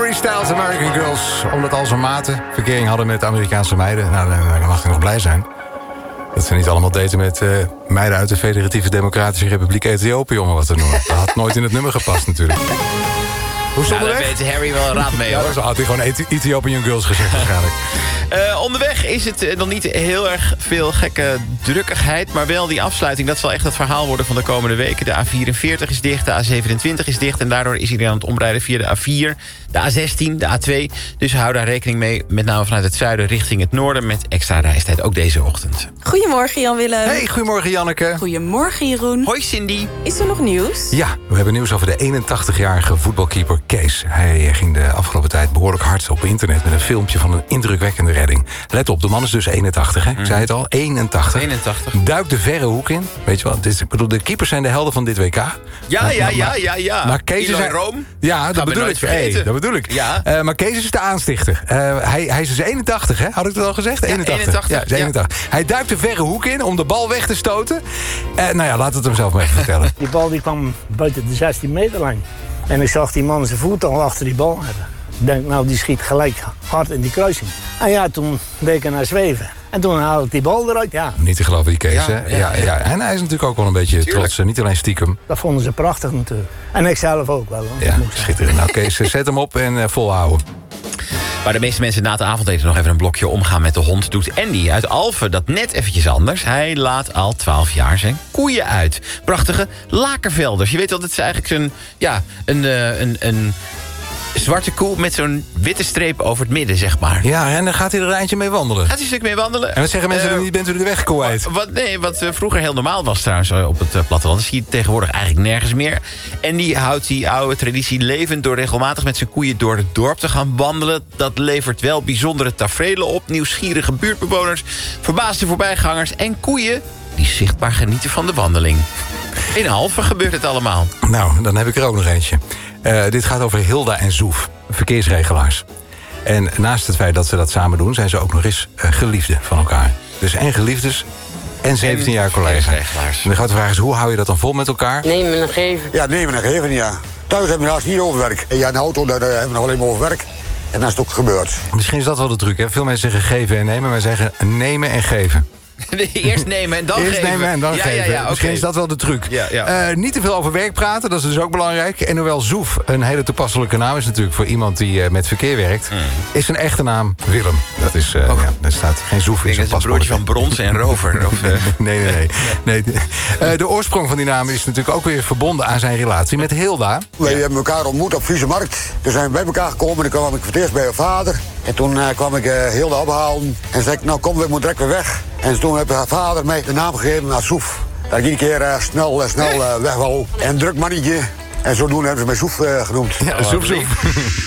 Harry Styles, American Girls. Omdat al zijn maten verkering hadden met Amerikaanse meiden. Nou, dan mag hij nog blij zijn. Dat ze niet allemaal daten met meiden uit de Federatieve Democratische Republiek Ethiopië, om wat te noemen. Dat had nooit in het nummer gepast natuurlijk. Hoe stond daar weet Harry wel raad mee, hoor. Ja, dan had hij gewoon Ethiopian Girls gezegd waarschijnlijk. Onderweg is het nog niet heel erg veel gekke drukkigheid, maar wel die afsluiting. Dat zal echt het verhaal worden van de komende weken. De A44 is dicht, de A27 is dicht en daardoor is iedereen aan het omrijden via de A4, de A16, de A2. Dus hou daar rekening mee, met name vanuit het zuiden richting het noorden, met extra reistijd ook deze ochtend. Goedemorgen, Jan-Willem. Hey, goedemorgen Janneke. Goedemorgen, Jeroen. Hoi Cindy. Is er nog nieuws? Ja, we hebben nieuws over de 81-jarige voetbalkeeper Kees. Hij ging de afgelopen tijd behoorlijk hard op internet met een filmpje van een indrukwekkende redding. Let op, de man is dus 81, hè? Ik zei het al, 81. Duikt de verre hoek in. Weet je wel, ik bedoel, de keepers zijn de helden van dit WK. Ja. Maar Kees is Rome. Ja, dat bedoel ik. Hey, dat bedoel ik. Ja. Maar Kees is de aanstichter. Hij is dus 81, hè? Had ik het al gezegd? 81. Ja, 81. Hij duikt de verre hoek in om de bal weg te stoten. Nou ja, laat het hem zelf maar even vertellen. Die bal die kwam buiten de 16 meter lang. En ik zag die man zijn voet al achter die bal hebben. Ik denk, nou, die schiet gelijk hard in die kruising. En ja, toen deed ik naar zweven. En toen haalde ik die bal eruit, ja. Niet te geloven, die Kees, hè? Ja. En hij is natuurlijk ook wel een beetje trots. Niet alleen stiekem. Dat vonden ze prachtig natuurlijk. En ik zelf ook wel. Hoor. Ja, schitterend. Nou, Kees, zet hem op en volhouden. Waar de meeste mensen na het avondeten nog even een blokje omgaan met de hond, doet Andy uit Alphen dat net eventjes anders. Hij laat al 12 jaar zijn koeien uit. Prachtige lakervelders. Je weet wel, dat is eigenlijk een zwarte koe met zo'n witte streep over het midden, zeg maar. Ja, en dan gaat hij er een eindje mee wandelen. Gaat hij een stuk mee wandelen. En dan zeggen mensen er niet, bent u de weg kwijt. Wat vroeger heel normaal was trouwens op het platteland. Dat zie je tegenwoordig eigenlijk nergens meer. En die houdt die oude traditie levend door regelmatig met zijn koeien door het dorp te gaan wandelen. Dat levert wel bijzondere taferelen op. Nieuwsgierige buurtbewoners, verbaasde voorbijgangers en koeien die zichtbaar genieten van de wandeling. In Alphen gebeurt het allemaal. Nou, dan heb ik er ook nog eentje. Dit gaat over Hilda en Zoef, verkeersregelaars. En naast het feit dat ze dat samen doen, zijn ze ook nog eens geliefden van elkaar. Dus en geliefdes en 17 jaar collega. En de grote vraag is, hoe hou je dat dan vol met elkaar? Nemen en geven. Ja, nemen en geven, ja. Thuis hebben we haast niet over werk. En ja, in de auto daar hebben we nog alleen maar over werk. En dan is het ook gebeurd. Misschien is dat wel de truc, hè? Veel mensen zeggen geven en nemen, maar zeggen nemen en geven. Eerst nemen en dan geven. Eerst nemen en dan geven. Ja, Misschien is dat wel de truc. Ja. Niet te veel over werk praten, dat is dus ook belangrijk. En hoewel Zoef een hele toepasselijke naam is natuurlijk voor iemand die met verkeer werkt, is zijn echte naam Willem. Dat is, er staat geen Zoef in zijn paspoort. Het is een broertje van Brons en Rover. Nee. De oorsprong van die naam is natuurlijk ook weer verbonden aan zijn relatie met Hilda. Wij hebben elkaar ontmoet op Friese Markt. Toen zijn we bij elkaar gekomen en dan kwam ik voor het eerst bij haar vader. En toen kwam ik Hilda ophalen en zei ik, nou kom, we moeten direct weer weg. En toen heeft haar vader mij de naam gegeven naar Soef. Dat ik iedere keer snel weg wou. En druk mannetje. En zodoende hebben ze mij Soef genoemd. Ja, Soef.